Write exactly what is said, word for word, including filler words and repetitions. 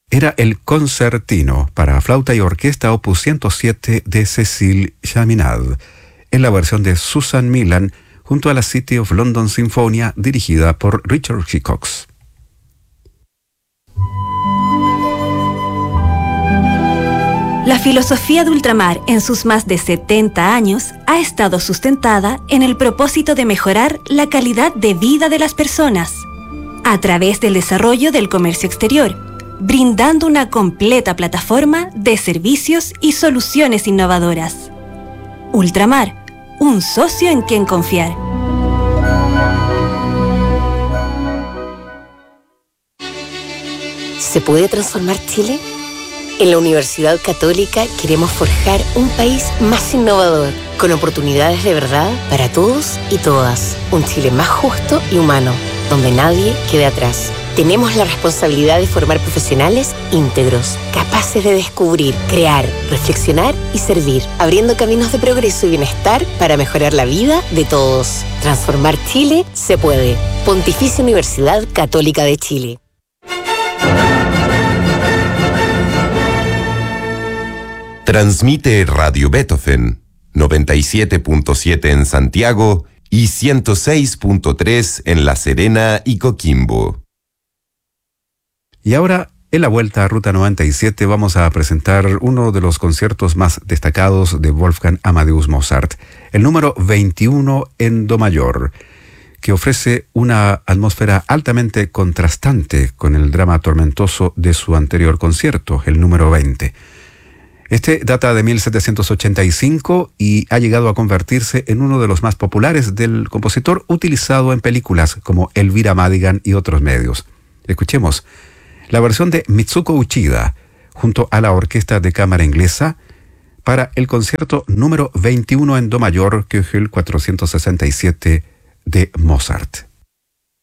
era el concertino para flauta y orquesta opus ciento siete de Cécile Chaminade, en la versión de Susan Milan, junto a la City of London Sinfonia, dirigida por Richard Hickox. La filosofía de Ultramar en sus más de setenta años ha estado sustentada en el propósito de mejorar la calidad de vida de las personas a través del desarrollo del comercio exterior, brindando una completa plataforma de servicios y soluciones innovadoras. Ultramar, un socio en quien confiar. ¿Se puede transformar Chile? En la Universidad Católica queremos forjar un país más innovador, con oportunidades de verdad para todos y todas. Un Chile más justo y humano, donde nadie quede atrás. Tenemos la responsabilidad de formar profesionales íntegros, capaces de descubrir, crear, reflexionar y servir, abriendo caminos de progreso y bienestar para mejorar la vida de todos. Transformar Chile se puede. Pontificia Universidad Católica de Chile. Transmite Radio Beethoven, noventa y siete punto siete en Santiago y ciento seis punto tres en La Serena y Coquimbo. Y ahora, en la Vuelta a Ruta noventa y siete, vamos a presentar uno de los conciertos más destacados de Wolfgang Amadeus Mozart, el número veintiuno en Do mayor, que ofrece una atmósfera altamente contrastante con el drama tormentoso de su anterior concierto, el número veinte. Este data de mil setecientos ochenta y cinco y ha llegado a convertirse en uno de los más populares del compositor, utilizado en películas como Elvira Madigan y otros medios. Escuchemos la versión de Mitsuko Uchida, junto a la Orquesta de Cámara Inglesa, para el concierto número veintiuno en Do mayor, Köchel cuatrocientos sesenta y siete de Mozart.